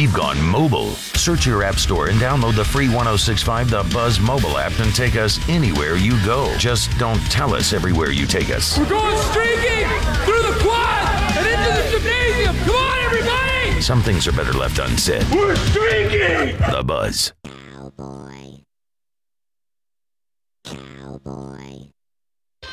we've gone mobile. Search your app store and download the free 1065 The Buzz mobile app and take us anywhere you go. Just don't tell us everywhere you take us. We're going streaking through the quad and into the gymnasium. Come on, everybody! Some things are better left unsaid. We're streaking! The Buzz. Cowboy. Cowboy.